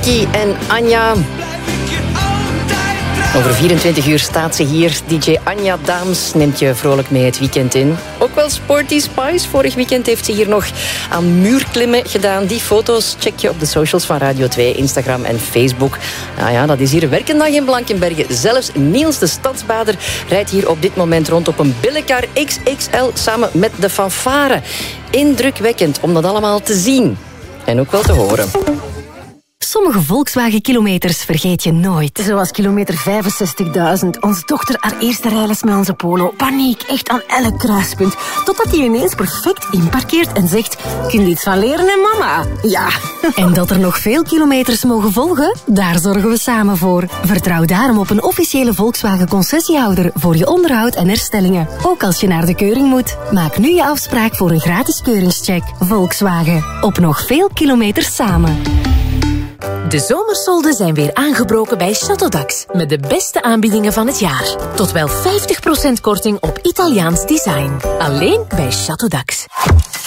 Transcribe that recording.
Nicky en Anja. Over 24 uur staat ze hier. DJ Anja Daams neemt je vrolijk mee het weekend in. Ook wel Sporty Spice. Vorig weekend heeft ze hier nog aan muurklimmen gedaan. Die foto's check je op de socials van Radio 2, Instagram en Facebook. Nou ja, dat is hier een werkendag in Blankenberge. Zelfs Niels de Stadsbader rijdt hier op dit moment rond op een Billekar XXL samen met de fanfare. Indrukwekkend om dat allemaal te zien. En ook wel te horen. Sommige Volkswagen-kilometers vergeet je nooit. Zoals kilometer 65.000. Onze dochter haar eerste rijles met onze Polo. Paniek, echt aan elk kruispunt. Totdat hij ineens perfect inparkeert en zegt... Kun je iets van leren, hè, mama? Ja. En dat er nog veel kilometers mogen volgen? Daar zorgen we samen voor. Vertrouw daarom op een officiële Volkswagen-concessiehouder... voor je onderhoud en herstellingen. Ook als je naar de keuring moet. Maak nu je afspraak voor een gratis keuringscheck. Volkswagen. Op nog veel kilometers samen. De zomersolden zijn weer aangebroken bij Chateau Dax. Met de beste aanbiedingen van het jaar. Tot wel 50% korting op Italiaans design. Alleen bij Chateau Dax.